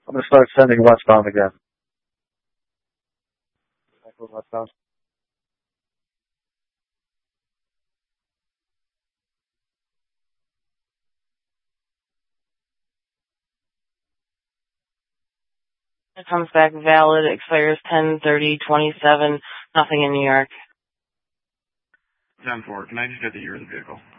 I'm going to start sending westbound again. Westbound. It comes back valid, expires 10/30/27. Nothing in New York. 10-4. Can I just get the year of the vehicle?